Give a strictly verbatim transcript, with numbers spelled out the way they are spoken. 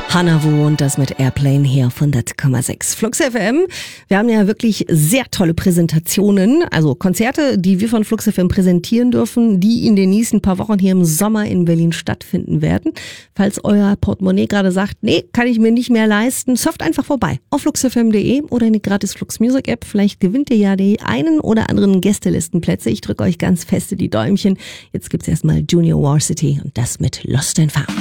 Hannah und das mit Airplane hier von hundert Komma sechs Flux F M. Wir haben ja wirklich sehr tolle Präsentationen, also Konzerte, die wir von Flux F M präsentieren dürfen, die in den nächsten paar Wochen hier im Sommer in Berlin stattfinden werden. Falls euer Portemonnaie gerade sagt, nee, kann ich mir nicht mehr leisten, surft einfach vorbei auf flux f m punkt de oder in die gratis Flux Music App. Vielleicht gewinnt ihr ja die einen oder anderen Gästelistenplätze. Ich drücke euch ganz feste die Däumchen. Jetzt gibt's erstmal Junior Varsity und das mit Lost and Found.